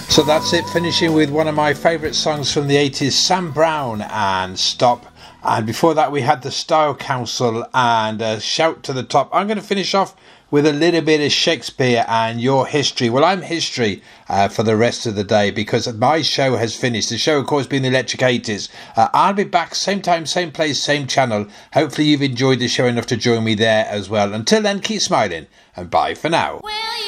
So that's it, finishing with one of my favourite songs from the 80s, Sam Brown and Stop. And before that we had the Style Council and Shout to the Top. I'm going to finish off with a little bit of Shakespeare and Your History. Well, I'm history for the rest of the day because my show has finished. The show, of course, being the Electric 80s. I'll be back same time, same place, same channel. Hopefully you've enjoyed the show enough to join me there as well. Until then, keep smiling and bye for now.